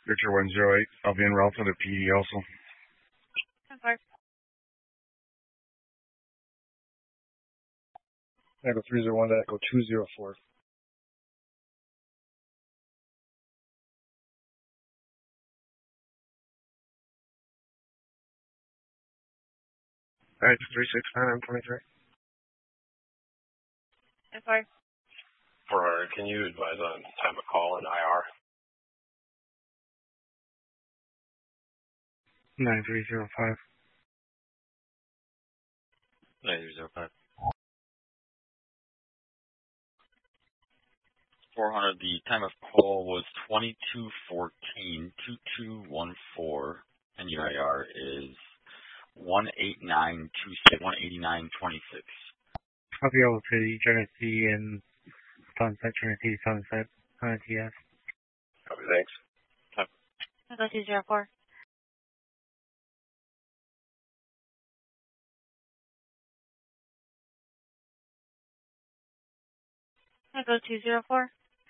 Victor 108. I'll be en route to the PD also. Okay. Echo 301 to Echo 204. Alright, 369 M23. Okay. For can you advise on time of call and IR? 9305. 9305. 400, the time of call was 2214, 2214, and your IR is 18926, 18926. I'll be able to Trinity and Sunset, Trinity, Sunset, TS. Copy, thanks. Echo 204. Echo 204.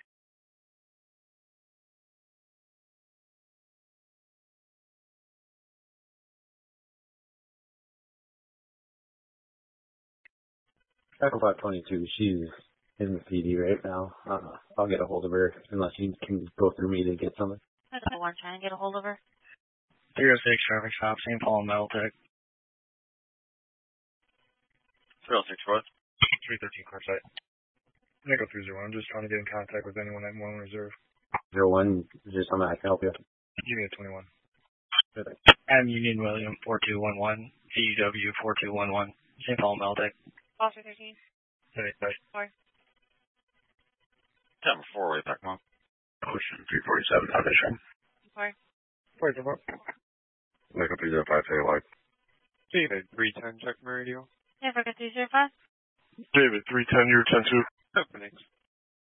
Echo 522, she's in the PD right now. I'll get a hold of her unless you can go through me to get something. Echo 1 trying to get a hold of her. 06 traffic stop, St. Paul and Meltec. 306 what? 313 car site. Echo 301, I'm just trying to get in contact with anyone at 1 reserve. 01, just something I can help you. Give me a 21. M Union William 4211, CUW 4211, St. Paul Meltec. Foster 13. Hey, bye. Sorry. Time of 4-way back, Mom. Ocean 347, audition. Sorry. Where's the vote? Echo 305, say like. David, 310, check my radio. Yeah, Echo 305. David, 310, you're 10-2. Openings.